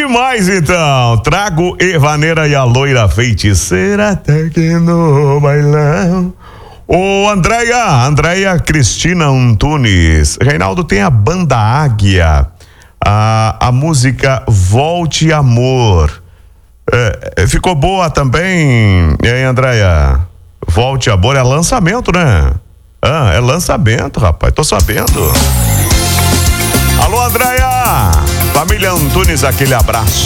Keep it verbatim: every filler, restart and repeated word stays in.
demais, então. Trago Evaneira e a Loira Feiticeira até que no bailão. Ô, Andréia, Andréia Cristina Antunes. Reinaldo, tem a Banda Águia, a, a música Volte Amor. É, ficou boa também, e aí, Andréia? Volte Amor é lançamento, né? Ah, é lançamento, rapaz, tô sabendo. Alô, Andréia! Família Antunes, aquele abraço.